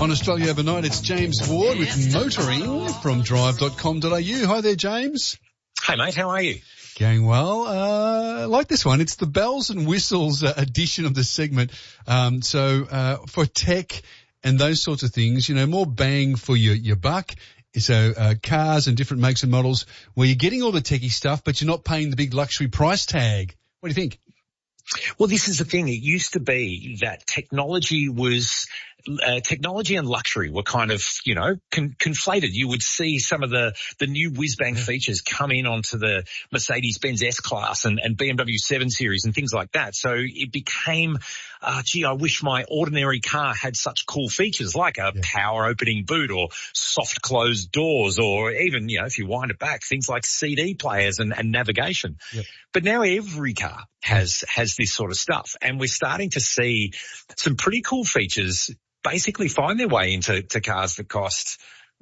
On Australia Overnight, it's James Ward with Motoring from drive.com.au. Hi there, James. Hey, mate. How are you? Going well. I like this one. It's the bells and whistles edition of the segment. For tech and those sorts of things, you know, more bang for your buck. So cars and different makes and models where you're getting all the techie stuff, but you're not paying the big luxury price tag. What do you think? Well, this is the thing. It used to be that technology and luxury were kind of, you know, conflated. You would see some of the new whiz-bang features come in onto the Mercedes-Benz S-Class and BMW 7 Series and things like that. So it became, I wish my ordinary car had such cool features like a power opening boot or soft closed doors, or even, you know, if you wind it back, things like CD players and navigation. Yep. But now every car has this sort of stuff, and we're starting to see some pretty cool features basically find their way into cars that cost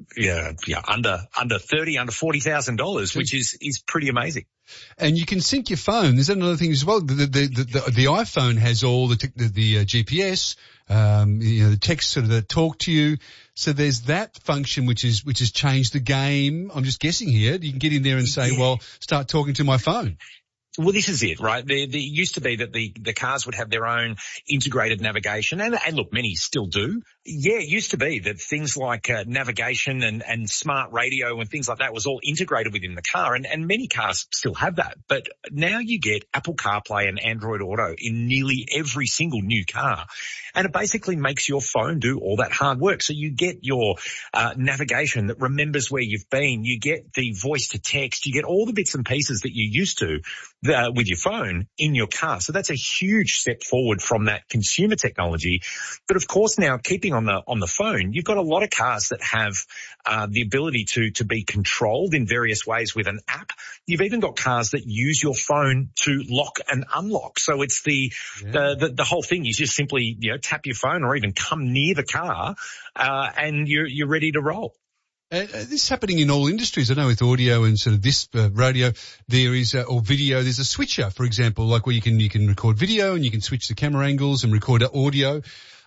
under $40,000, which is pretty amazing. And you can sync your phone. There's another thing as well. The iPhone has all the GPS, the text sort of that talk to you. So there's that function which has changed the game. I'm just guessing here. You can get in there and say, well, start talking to my phone. Well, this is it, right? There used to be that the cars would have their own integrated navigation, and look, many still do. Yeah, it used to be that things like navigation and smart radio and things like that was all integrated within the car, and many cars still have that. But now you get Apple CarPlay and Android Auto in nearly every single new car, and it basically makes your phone do all that hard work. So you get your navigation that remembers where you've been, you get the voice to text, you get all the bits and pieces that you used to with your phone in your car. So that's a huge step forward from that consumer technology. But of course now, keeping on the phone, you've got a lot of cars that have the ability to be controlled in various ways with an app. You've even got cars that use your phone to lock and unlock. So it's the whole thing. You just simply, you know, tap your phone or even come near the car, and you're ready to roll. This is happening in all industries. I know with audio and sort of this radio, there is or video. There's a switcher, for example, like where you can record video and you can switch the camera angles and record audio.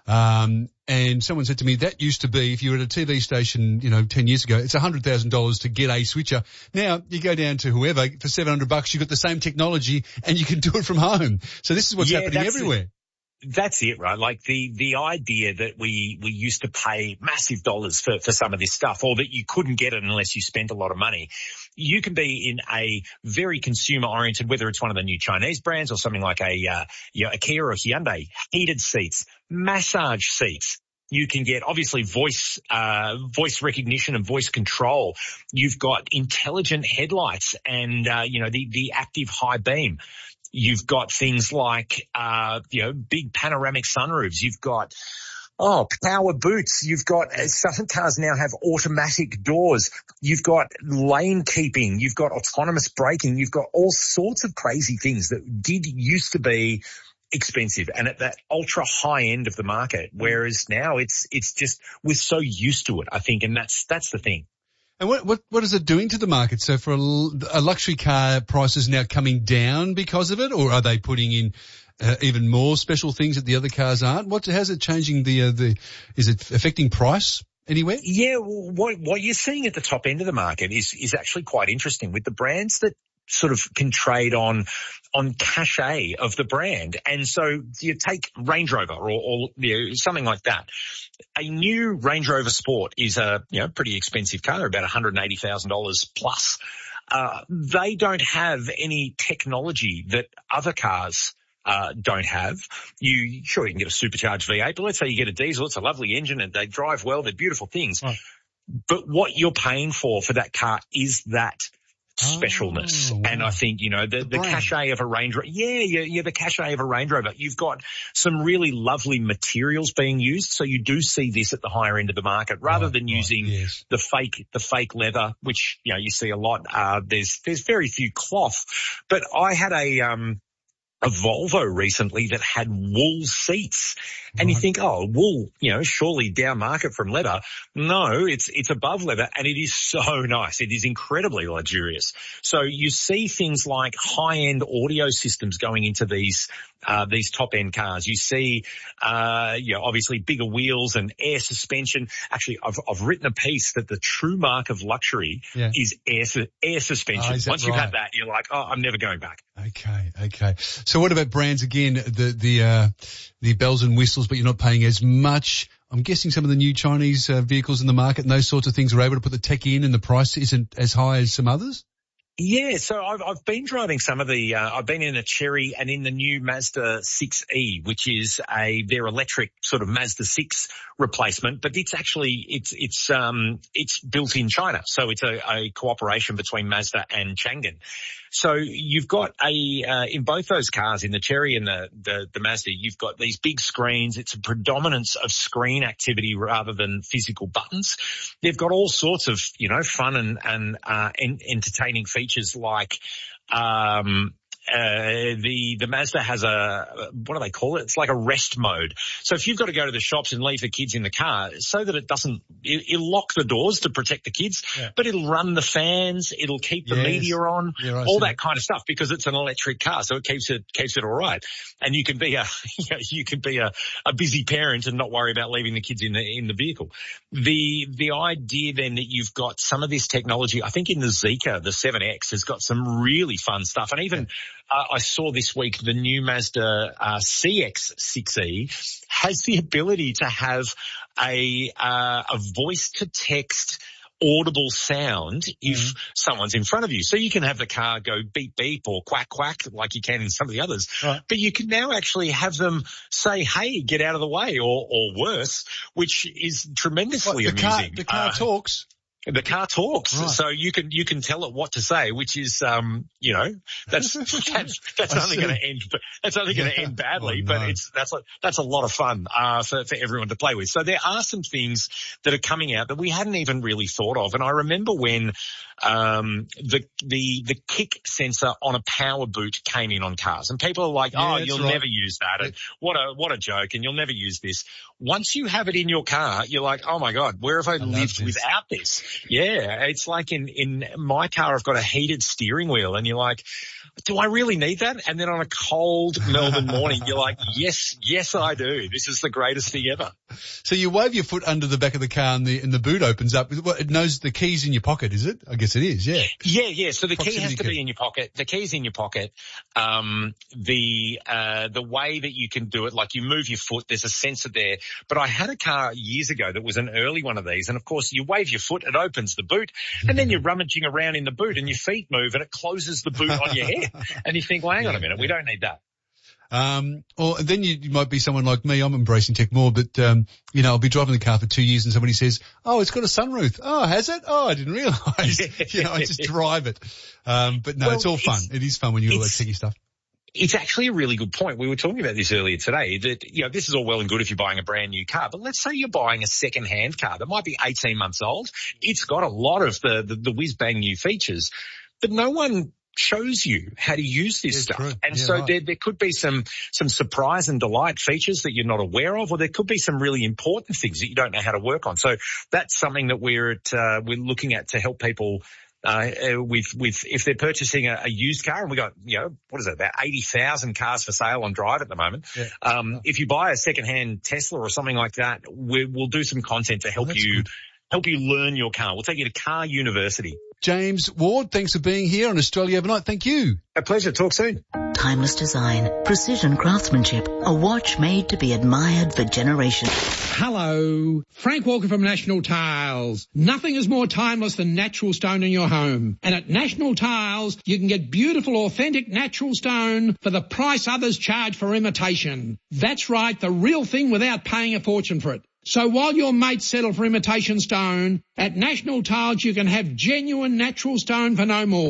And someone said to me that used to be, if you were at a TV station, 10 years ago, it's $100,000 to get a switcher. Now you go down to whoever for $700, you've got the same technology and you can do it from home. So this is what's happening everywhere. That's it, right? Like the idea that we used to pay massive dollars for some of this stuff, or that you couldn't get it unless you spent a lot of money. You can be in a very consumer oriented, whether it's one of the new Chinese brands or something like a Kia or Hyundai, heated seats, massage seats. You can get obviously voice recognition and voice control. You've got intelligent headlights and, the active high beam. You've got things like, big panoramic sunroofs. You've got, power boots. You've got, some cars now have automatic doors. You've got lane keeping. You've got autonomous braking. You've got all sorts of crazy things that used to be expensive and at that ultra high end of the market. Whereas now it's just, we're so used to it, I think. And that's the thing. And what is it doing to the market? So for a luxury car, prices now coming down because of it, or are they putting in even more special things that the other cars aren't? How's it changing is it affecting price anywhere? Yeah, what you're seeing at the top end of the market is actually quite interesting with the brands that sort of can trade on cachet of the brand. And so you take Range Rover or something like that. A new Range Rover Sport is a, pretty expensive car, about $180,000 plus. They don't have any technology that other cars don't have. You can get a supercharged V8, but let's say you get a diesel. It's a lovely engine and they drive well. They're beautiful things. Right. But what you're paying for that car is that specialness. Wow. And I think, the cachet of a Range Rover. Yeah, the cachet of a Range Rover. You've got some really lovely materials being used. So you do see this at the higher end of the market rather than using the fake leather, which, you see a lot. There's very few cloth, but I had a a Volvo recently that had wool seats. And you think, oh, wool, surely down market from leather. No, it's above leather, and it is so nice. It is incredibly luxurious. So you see things like high-end audio systems going into these top-end cars. You see, obviously bigger wheels and air suspension. Actually, I've written a piece that the true mark of luxury is air suspension. Once you've had that, you're like, oh, I'm never going back. Okay. So what about brands again? The bells and whistles, but you're not paying as much. I'm guessing some of the new Chinese vehicles in the market and those sorts of things are able to put the tech in, and the price isn't as high as some others. Yeah, so I've been driving some of the, I've been in a Chery and in the new Mazda 6e, which is their electric sort of Mazda 6 replacement, but it's actually, it's built in China. So it's a cooperation between Mazda and Changan. So you've got in both those cars, in the Chery and the Mazda, you've got these big screens. It's a predominance of screen activity rather than physical buttons. They've got all sorts of, fun and entertaining features like, the Mazda has what do they call it? It's like a rest mode. So if you've got to go to the shops and leave the kids in the car, so that it'll lock the doors to protect the kids, but it'll run the fans, it'll keep the media on, all that kind of stuff, because it's an electric car, so it keeps it all right. And you can be a busy parent and not worry about leaving the kids in the vehicle. The idea then that you've got some of this technology, I think in the Zeekr, the 7X has got some really fun stuff, and even I saw this week the new Mazda CX-6e has the ability to have a voice-to-text audible sound if someone's in front of you. So you can have the car go beep, beep or quack, quack like you can in some of the others. Right. But you can now actually have them say, hey, get out of the way, or worse, which is tremendously amusing. The car talks. The car talks, right. So you can tell it what to say, which is, that's only going to end. That's only going to end badly, but that's a lot of fun for everyone to play with. So there are some things that are coming out that we hadn't even really thought of. And I remember when the kick sensor on a power boot came in on cars, and people are like, you'll never use that. And what a joke, and you'll never use this. Once you have it in your car, you're like, oh my God, where have I lived without this? Yeah, it's like in my car, I've got a heated steering wheel, and you're like, do I really need that? And then on a cold Melbourne morning, you're like, yes, I do. This is the greatest thing ever. So you wave your foot under the back of the car, and the boot opens up. It knows the key's in your pocket, is it? I guess it is, yeah. Yeah. So the key has to be in your pocket. The key's in your pocket. The way that you can do it, like you move your foot, there's a sensor there. But I had a car years ago that was an early one of these, and of course you wave your foot, it opens the boot, and then you're rummaging around in the boot, and your feet move, and it closes the boot on your head. And you think, well, hang on a minute, we don't need that. Or then you might be someone like me. I'm embracing tech more, but I'll be driving the car for 2 years, and somebody says, "Oh, it's got a sunroof." "Oh, has it? Oh, I didn't realise." I just drive it. But no, it's all fun. It is fun when you do all that techie stuff. It's actually a really good point. We were talking about this earlier today that, this is all well and good if you're buying a brand new car, but let's say you're buying a second-hand car that might be 18 months old. It's got a lot of the whiz-bang new features, but no one shows you how to use this stuff. True. And there could be some surprise and delight features that you're not aware of, or there could be some really important things that you don't know how to work on. So that's something that we're looking at to help people with if they're purchasing a used car, and we got, about 80,000 cars for sale on Drive at the moment. Yeah. If you buy a secondhand Tesla or something like that, we'll do some content to help you learn your car. We'll take you to Car University. James Ward, thanks for being here on Australia Overnight. Thank you. A pleasure. Talk soon. Timeless design, precision craftsmanship, a watch made to be admired for generations. Hello, Frank Walker from National Tiles. Nothing is more timeless than natural stone in your home. And at National Tiles, you can get beautiful, authentic natural stone for the price others charge for imitation. That's right, the real thing without paying a fortune for it. So while your mates settle for imitation stone, at National Tiles you can have genuine natural stone for no more.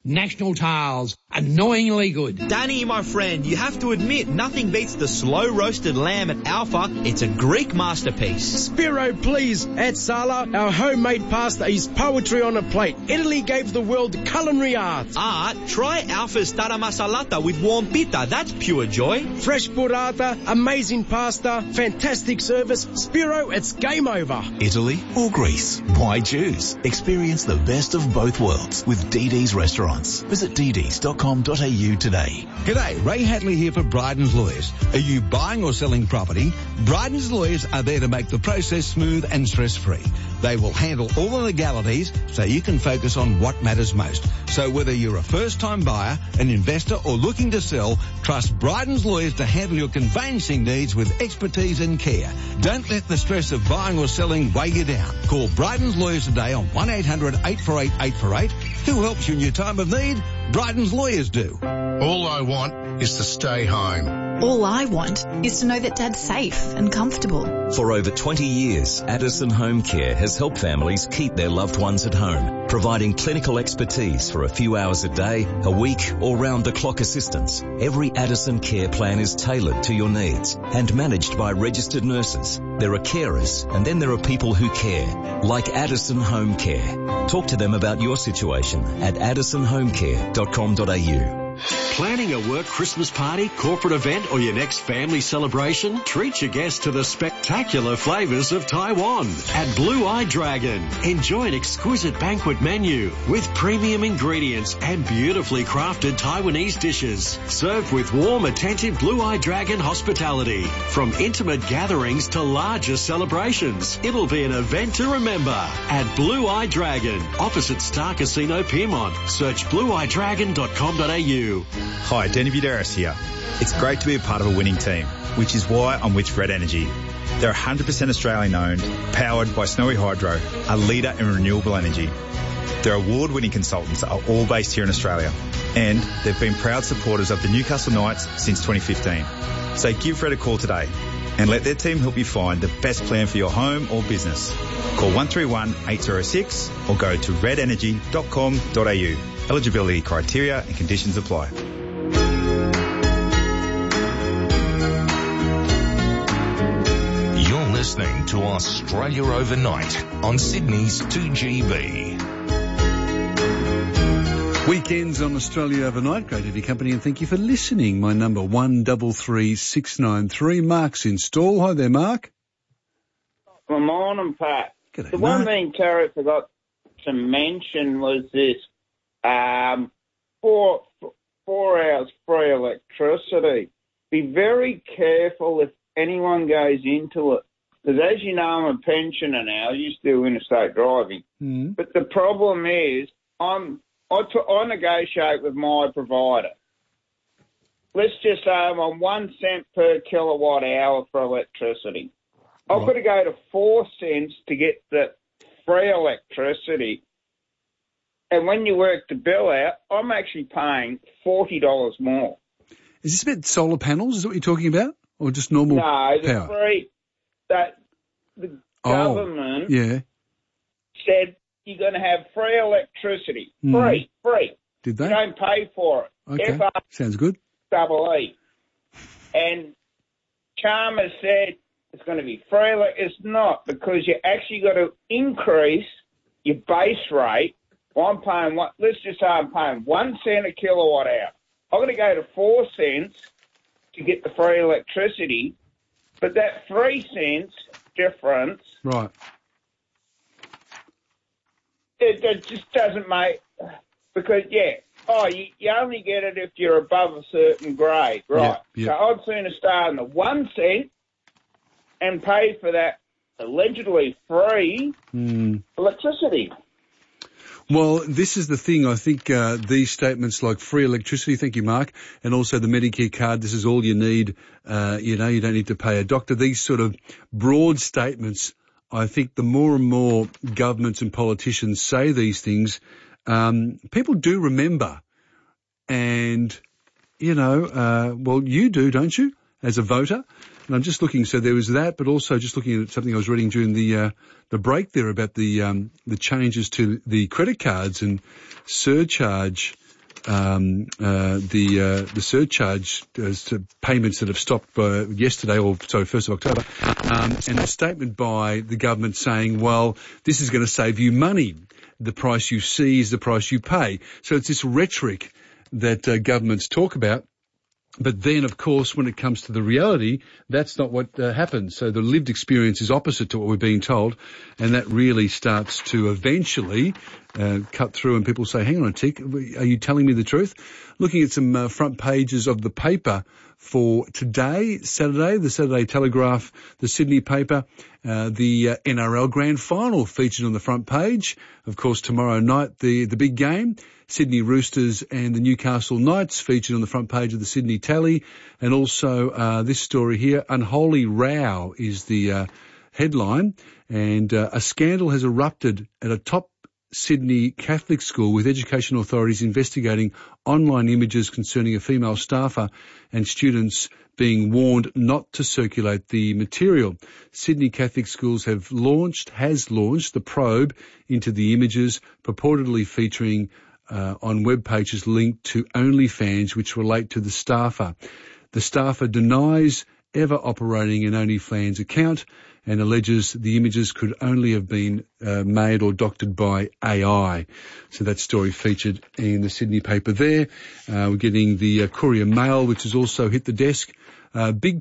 National Tiles. Annoyingly good. Danny, my friend, you have to admit, nothing beats the slow roasted lamb at Alpha. It's a Greek masterpiece. Spiro, please. At Sala, our homemade pasta is poetry on a plate. Italy gave the world culinary art. Try Alpha's tara masalata with warm pita. That's pure joy. Fresh burrata, amazing pasta, fantastic service. Spiro, it's game over. Italy or Greece? Why choose? Experience the best of both worlds with DD's Restaurants. Visit dds.com.au today. G'day, Ray Hatley here for Bryden's Lawyers. Are you buying or selling property? Bryden's Lawyers are there to make the process smooth and stress-free. They will handle all the legalities so you can focus on what matters most. So whether you're a first-time buyer, an investor or looking to sell, trust Bryden's Lawyers to handle your conveyancing needs with expertise and care. Don't let the stress of buying or selling weigh you down. Call Bryden's Lawyers today on 1-800-848-848. Who helps you in your time of need? Bryden's Lawyers do. All I want is to stay home. All I want is to know that Dad's safe and comfortable. For over 20 years, Addison Home Care has helped families keep their loved ones at home, providing clinical expertise for a few hours a day, a week, or round-the-clock assistance. Every Addison care plan is tailored to your needs and managed by registered nurses. There are carers, and then there are people who care, like Addison Home Care. Talk to them about your situation at addisonhomecare.com.au. Planning a work Christmas party, corporate event or your next family celebration? Treat your guests to the spectacular flavours of Taiwan at Blue Eye Dragon. Enjoy an exquisite banquet menu with premium ingredients and beautifully crafted Taiwanese dishes served with warm, attentive Blue Eye Dragon hospitality. From intimate gatherings to larger celebrations, it'll be an event to remember at Blue Eye Dragon, opposite Star Casino Piermont. Search blueeyedragon.com.au. Hi, Danny Vidaris here. It's great to be a part of a winning team, which is why I'm with Red Energy. They're 100% Australian owned, powered by Snowy Hydro, a leader in renewable energy. Their award-winning consultants are all based here in Australia, and they've been proud supporters of the Newcastle Knights since 2015. So give Red a call today and let their team help you find the best plan for your home or business. Call 131 806 or go to redenergy.com.au. Eligibility criteria and conditions apply. You're listening to Australia Overnight on Sydney's 2GB. Weekends on Australia Overnight. Great to have your company and thank you for listening. My number 133693. Mark's in Stall. Hi there, Mark. Good morning, Pat. G'day, the Mark. one thing Terry forgot to mention was this. 4 hours free electricity. Be very careful if anyone goes into it. Because as you know, I'm a pensioner now. I used to do interstate driving. But the problem is I negotiate with my provider. Let's just say I'm on 1 cent per kilowatt hour for electricity. I've got to go to 4 cents to get the free electricity. And when you work the bill out, I'm actually paying $40 more. Is this about solar panels? Is that what you're talking about? Or just normal power? No, the government said you're going to have free electricity. Free. Did they? You don't pay for it. Okay, sounds good. FREE. And Chalmers said it's going to be free. It's not, because you actually got to increase your base rate. I'm paying let's just say I'm paying 1 cent a kilowatt hour. I'm going to go to 4 cents to get the free electricity, but that 3 cents difference, right? It just doesn't make, because you only get it if you're above a certain grade, right? Yep. So I'd sooner start on the 1 cent and pay for that allegedly free electricity. Well, this is the thing. I think these statements like free electricity, thank you, Mark, and also the Medicare card, this is all you need. You don't need to pay a doctor. These sort of broad statements, I think the more and more governments and politicians say these things, people do remember. And, you do, don't you, as a voter? And I'm just looking, so there was that, but also just looking at something I was reading during the break there about the changes to the credit cards and surcharge the surcharge to payments that have stopped yesterday, 1st of October, and a statement by the government saying, well, this is going to save you money. The price you see is the price you pay. So it's this rhetoric that governments talk about. But then, of course, when it comes to the reality, that's not what happens. So the lived experience is opposite to what we're being told, and that really starts to eventually cut through, and people say, hang on a tick, are you telling me the truth? Looking at some front pages of the paper for today, Saturday, the Saturday Telegraph, the Sydney paper, the NRL Grand Final featured on the front page. Of course, tomorrow night, the big game. Sydney Roosters and the Newcastle Knights featured on the front page of the Sydney Tally. And also this story here, Unholy Row is the headline. And a scandal has erupted at a top Sydney Catholic school with education authorities investigating online images concerning a female staffer and students being warned not to circulate the material. Sydney Catholic Schools has launched the probe into the images purportedly featuring on web pages linked to OnlyFans, which relate to the staffer. The staffer denies ever operating an OnlyFans account and alleges the images could only have been made or doctored by AI. So that story featured in the Sydney paper there. We're getting the Courier Mail, which has also hit the desk. Big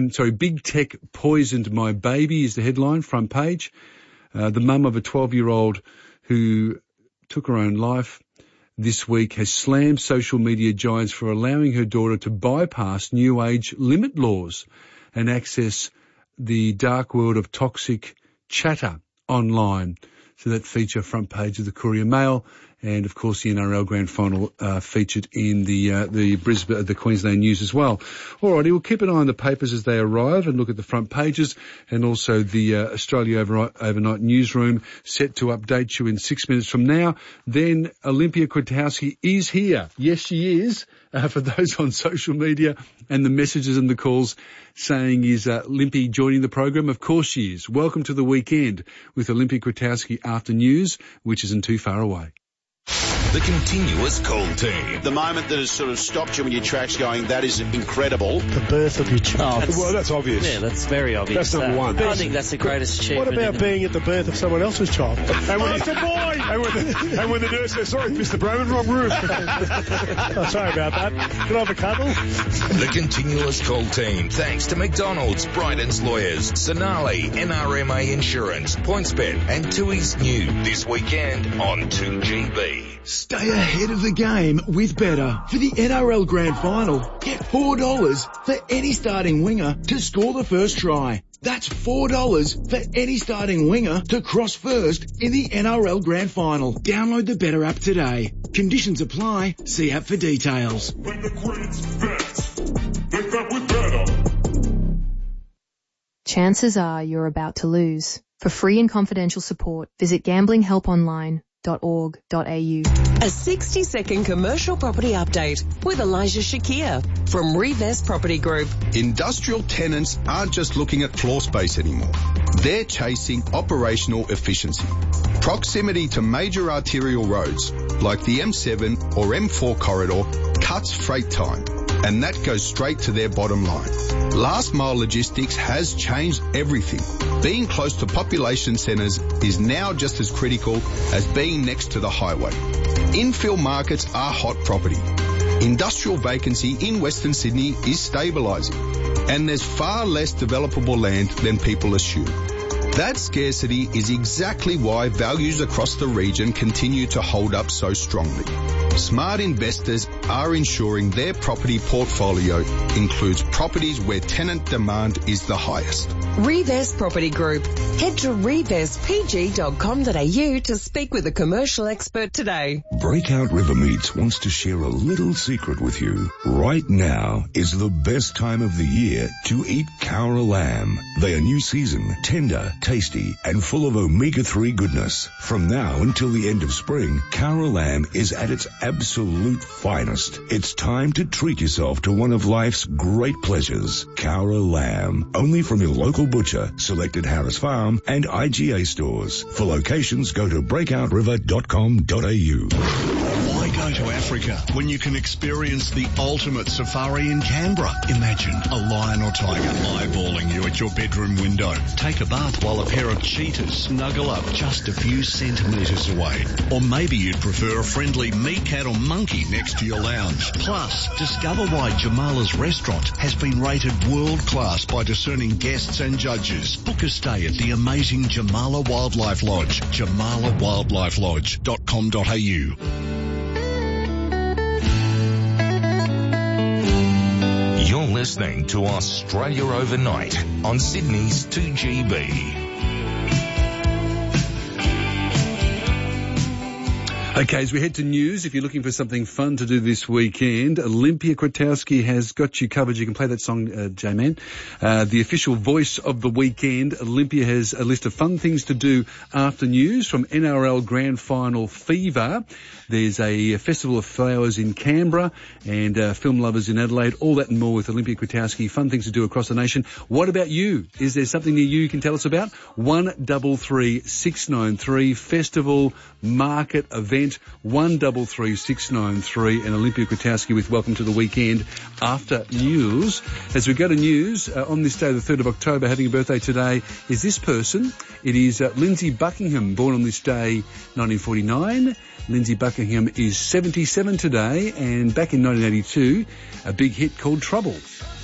Tech poisoned my baby is the headline, front page. The mum of a 12-year-old who took her own life this week has slammed social media giants for allowing her daughter to bypass new age limit laws and access the dark world of toxic chatter online. So that feature front page of the Courier Mail, and of course the NRL Grand Final featured in the Brisbane, the Queensland News as well. Alrighty, we'll keep an eye on the papers as they arrive and look at the front pages, and also the Australia Overnight Newsroom set to update you in 6 minutes from now. Then Olympia Kwiatkowski is here. Yes, she is. For those on social media and the messages and the calls saying, is Limpy joining the program? Of course she is. Welcome to the weekend with Olympia Kwiatkowski after news, which isn't too far away. The continuous call team. The moment that has sort of stopped you in your tracks going, that is incredible. The birth of your child. Well, that's obvious. Yeah, that's very obvious. That's number one. I think that's the greatest achievement. What about being at the birth of someone else's child? And when it's a boy! And when the nurse says, sorry, Mr. Broman, wrong room. Oh, sorry about that. Can I have a cuddle? The continuous call team, thanks to McDonald's, Bryden's Lawyers, Sonali, NRMA Insurance, PointsBet, and Tui's new this weekend on 2GB. Stay ahead of the game with Better. For the NRL Grand Final, get $4 for any starting winger to score the first try. That's $4 for any starting winger to cross first in the NRL Grand Final. Download the Better app today. Conditions apply. See app for details. When the Queen's bet, they bet with Better. Chances are you're about to lose. For free and confidential support, visit gamblinghelponline.org.au. A 60-second commercial property update with Elijah Shakir from Revest Property Group. Industrial tenants aren't just looking at floor space anymore. They're chasing operational efficiency. Proximity to major arterial roads like the M7 or M4 corridor cuts freight time, and that goes straight to their bottom line. Last mile logistics has changed everything. Being close to population centres is now just as critical as being next to the highway. Infill markets are hot property. Industrial vacancy in Western Sydney is stabilising, and there's far less developable land than people assume. That scarcity is exactly why values across the region continue to hold up so strongly. Smart investors are ensuring their property portfolio includes properties where tenant demand is the highest. Revest Property Group. Head to revestpg.com.au to speak with a commercial expert today. Breakout River Meats wants to share a little secret with you. Right now is the best time of the year to eat Cowra lamb. They are new season, tender, tasty, and full of omega-3 goodness. From now until the end of spring, Cowra lamb is at its absolute finest. It's time to treat yourself to one of life's great pleasures. Cowra lamb. Only from your local butcher, selected Harris Farm, and IGA stores. For locations, go to breakoutriver.com.au. Why go go to Africa when you can experience the ultimate safari in Canberra? Imagine a lion or tiger eyeballing you at your bedroom window. Take a bath while a pair of cheetahs snuggle up just a few centimetres away. Or maybe you'd prefer a friendly meerkat or monkey next to your lounge. Plus, discover why Jamala's restaurant has been rated world-class by discerning guests and judges. Book a stay at the amazing Jamala Wildlife Lodge, jamalawildlifelodge.com.au. You're listening to Australia Overnight on Sydney's 2GB. Okay, as we head to news, if you're looking for something fun to do this weekend, Olympia Kwiatkowski has got you covered. You can play that song, J-Man. The official voice of the weekend. Olympia has a list of fun things to do after news, from NRL Grand Final fever. There's a Festival of Flowers in Canberra and film lovers in Adelaide. All that and more with Olympia Kwiatkowski. Fun things to do across the nation. What about you? Is there something near you can tell us about? 133693 Festival Market Event. 133693 and Olympia Kwiatkowski with Welcome to the Weekend after news. As we go to news, on this day, the 3rd of October, having a birthday today is this person. It is Lindsay Buckingham, born on this day, 1949. Lindsay Buckingham is 77 today, and back in 1982, a big hit called Trouble.